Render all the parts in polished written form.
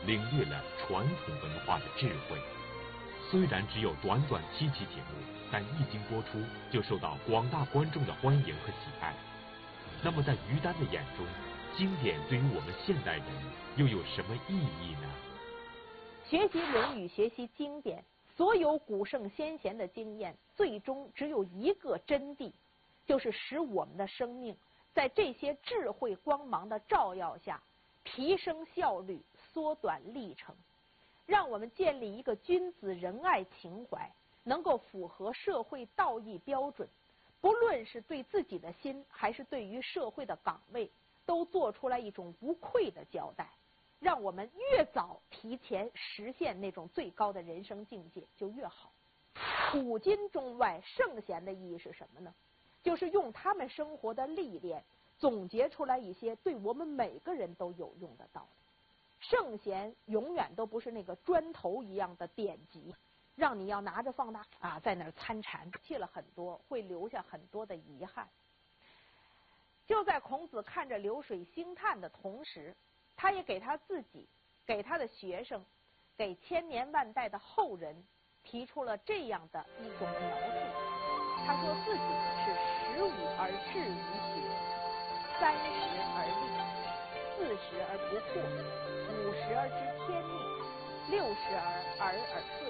领略了传统文化的智慧。虽然只有短短7期节目，但一经播出就受到广大观众的欢迎和喜爱。那么在于丹的眼中，经典对于我们现代人又有什么意义呢？ 学习《论语》，学习经典，所有古圣先贤的经验，最终只有一个真谛，就是使我们的生命在这些智慧光芒的照耀下，提升效率，缩短历程，让我们建立一个君子仁爱情怀，能够符合社会道义标准，不论是对自己的心，还是对于社会的岗位，都做出来一种无愧的交代，让我们越早提前实现那种最高的人生境界就越好。古今中外圣贤的意义是什么呢？就是用他们生活的历练总结出来一些对我们每个人都有用的道理。圣贤永远都不是那个砖头一样的典籍，让你要拿着放大在那儿参禅，记了很多，会留下很多的遗憾。就在孔子看着流水兴叹的同时，他也给他自己、给他的学生、给千年万代的后人提出了这样的一种描述。他说自己是15而志于学，30而立，40而不惑，50而知天命，60而耳耳顺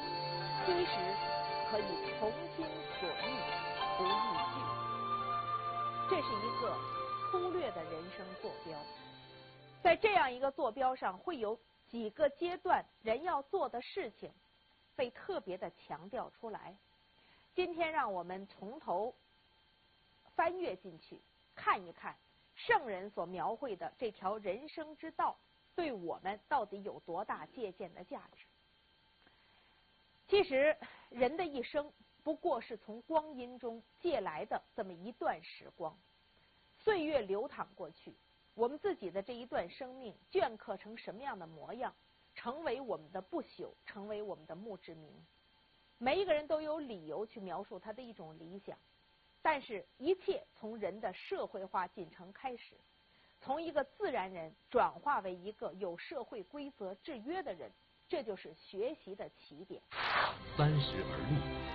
，70可以从心所欲，不逾矩。这是一个粗略的人生坐标。在这样一个坐标上，会有几个阶段人要做的事情被特别的强调出来。今天让我们从头翻阅进去，看一看圣人所描绘的这条人生之道对我们到底有多大借鉴的价值。其实人的一生不过是从光阴中借来的这么一段时光，岁月流淌过去，我们自己的这一段生命镌刻成什么样的模样，成为我们的不朽，成为我们的墓志铭。每一个人都有理由去描述他的一种理想，但是一切从人的社会化进程开始，从一个自然人转化为一个有社会规则制约的人，这就是学习的起点。 30而立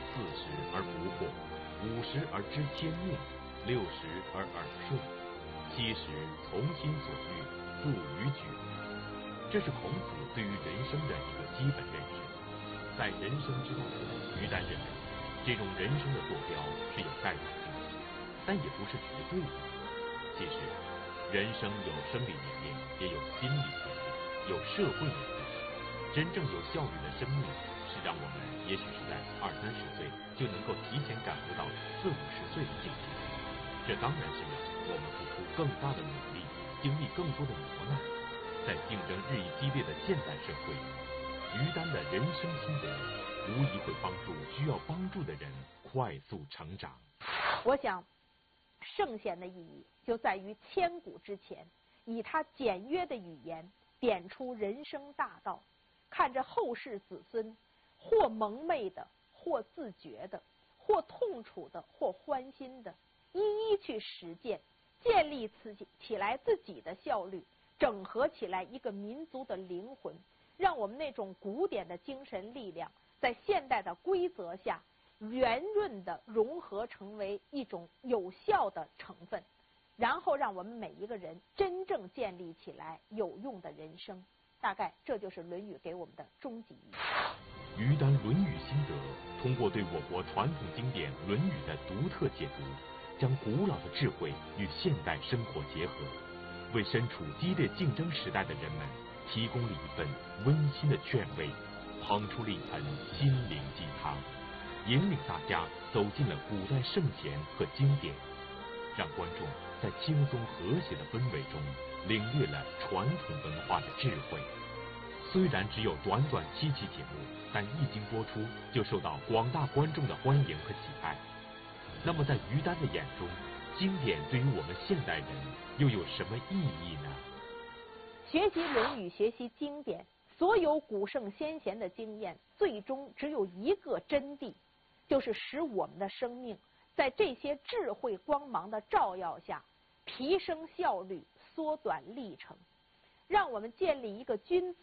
，40而不惑，50而知天命，60而耳顺，70从心所欲，不逾矩。这是孔子对于人生的一个基本认识。在人生之道中，于丹认为这种人生的坐标是有代表性的，但也不是绝对的。其实人生有生理年龄，也有心理年龄，有社会年龄。真正有效率的生命，是让我们也许是在20-30岁就能够提前感悟到40-50岁的境界。这当然是要我们付出更大的努力，经历更多的磨难。在竞争日益激烈的现代社会，于丹的人生心得无疑会帮助需要帮助的人快速成长。 我想圣贤的意义就在于千古之前，以他简约的语言点出人生大道，看着后世子孙或蒙昧的，或自觉的，或痛楚的，或欢欣的，一一去实践，建立起来自己的效率，整合起来一个民族的灵魂，让我们那种古典的精神力量在现代的规则下圆润的融合成为一种有效的成分，然后让我们每一个人真正建立起来有用的人生。大概这就是《论语》给我们的终极意义。 于丹《论语》心得，通过对我国传统经典《论语》的独特解读，将古老的智慧与现代生活结合，为身处激烈竞争时代的人们提供了一份温馨的劝慰，捧出了一盆心灵鸡汤，引领大家走进了古代圣贤和经典，让观众在轻松和谐的氛围中领略了传统文化的智慧。虽然只有短短7期节目，但一经播出就受到广大观众的欢迎和喜爱。那么在于丹的眼中，经典对于我们现代人又有什么意义呢？ 学习《论语》，学习经典，所有古圣先贤的经验，最终只有一个真谛，就是使我们的生命在这些智慧光芒的照耀下，提升效率，缩短历程，让我们建立一个君子